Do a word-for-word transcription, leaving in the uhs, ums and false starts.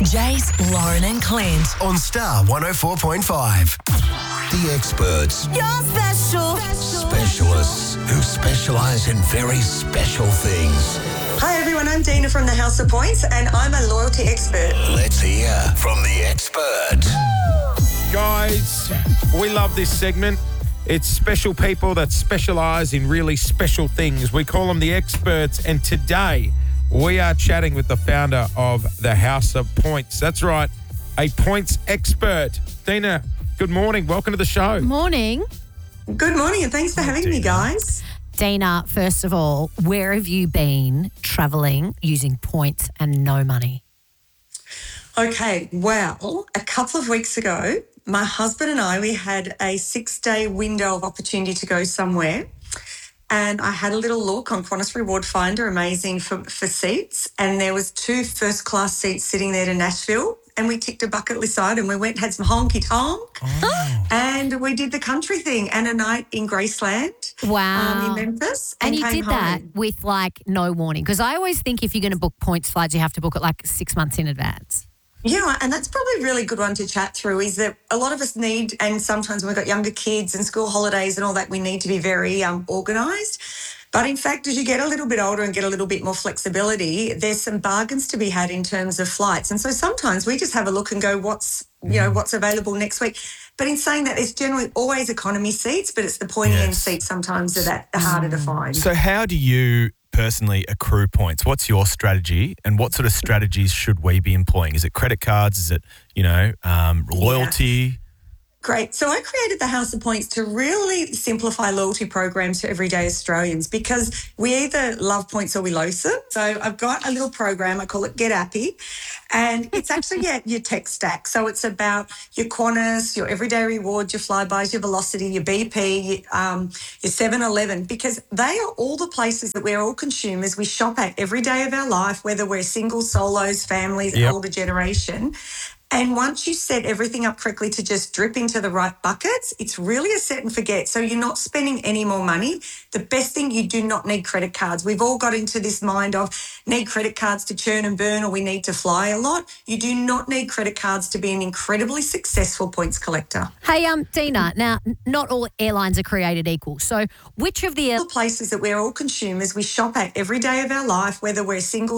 Jace, Lauren and Clint. On Star one oh four point five. The experts. You're special. Specialists who specialise in very special things. Hi everyone, I'm Dina from the House of Points and I'm a loyalty expert. Let's hear from the expert. Guys, we love this segment. It's special people that specialise in really special things. We call them the experts, and today we are chatting with the founder of the House of Points. That's right, a points expert. Dina, good morning. Welcome to the show. Morning. Good morning and thanks for having me, guys. Dina, first of all, where have you been travelling using points and no money? Okay, well, a couple of weeks ago, my husband and I, we had a six-day window of opportunity to go somewhere. And I had a little look on Qantas Reward Finder, amazing for, for seats. And there was two first-class seats sitting there to Nashville. And we ticked a bucket list item. We went, had some honky-tonk. Oh. And we did the country thing and a night in Graceland. Wow. Um, in Memphis. And, and you came did that home. with, like, no warning. Because I always think if you're going to book points flights, you have to book it, like, six months in advance. Yeah, and that's probably a really good one to chat through is that a lot of us need, and sometimes when we've got younger kids and school holidays and all that, we need to be very um, organised. But in fact, as you get a little bit older and get a little bit more flexibility, there's some bargains to be had in terms of flights. And so sometimes we just have a look and go, what's, you know, what's available next week. But in saying that, there's generally always economy seats, but it's the pointy Yes. end seats sometimes that are harder to find. So how do you personally accrue points? What's your strategy, and what sort of strategies should we be employing? Is it credit cards? Is it, you know, um, loyalty? Great. So I created the House of Points to really simplify loyalty programs for everyday Australians because we either love points or we loathe them. So I've got a little program, I call it Get Appy, and it's actually yeah, your tech stack. So it's about your Qantas, your everyday rewards, your flybys, your Velocity, your B P, your, um, your seven eleven, because they are all the places that we're all consumers. We shop at every day of our life, whether we're single, solos, families, Yep. older generation. And once you set everything up correctly to just drip into the right buckets, it's really a set and forget. So you're not spending any more money. The best thing, you do not need credit cards. We've all got into this mind of need credit cards to churn and burn, or we need to fly a lot. You do not need credit cards to be an incredibly successful points collector. Hey, um, Dina, now, n- not all airlines are created equal. So which of the... The places that we're all consumers, we shop at every day of our life, whether we're single,